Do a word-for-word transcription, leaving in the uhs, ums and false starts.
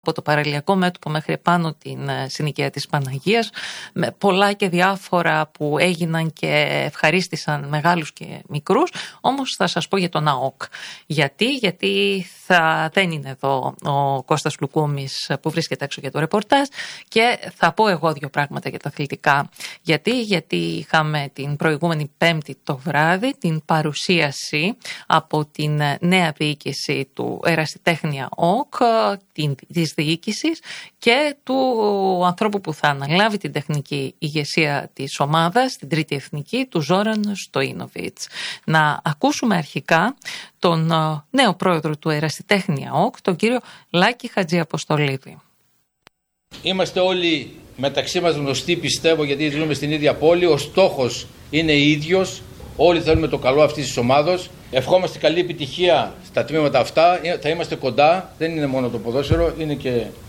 από το παραλιακό μέτωπο μέχρι πάνω την συνοικία της Παναγίας, με πολλά και διάφορα που έγιναν και ευχαρίστησαν μεγάλους και μικρούς. Όμως θα σας πω για τον ΑΟΚ. Γιατί, γιατί θα, δεν είναι εδώ ο Κώστας Λουκούμης που βρίσκεται έξω για το ρεπορτάζ, και θα πω εγώ δύο πράγματα για τα αθλητικά. Γιατί, γιατί είχαμε την προηγούμενη Πέμπτη το βράδυ την παρουσίαση από την νέα διοίκηση του Ερασιτέχνια ΟΚ, την, της διοίκησης και του ανθρώπου που θα αναλάβει την τεχνική ηγεσία της ομάδας, την τρίτη εθνική, του Ζόραν Στοϊνοβίτς. Να ακούσουμε αρχικά τον νέο πρόεδρο του Ερασιτέχνια ΟΚ, τον κύριο Λάκη Χατζιαποστολίδη. Είμαστε όλοι μεταξύ μας γνωστοί, πιστεύω, γιατί ζούμε στην ίδια πόλη. Ο στόχος είναι ίδιος. Όλοι θέλουμε το καλό αυτής της ομάδος. Ευχόμαστε καλή επιτυχία στα τμήματα αυτά. Θα είμαστε κοντά. Δεν είναι μόνο το ποδόσφαιρο, είναι και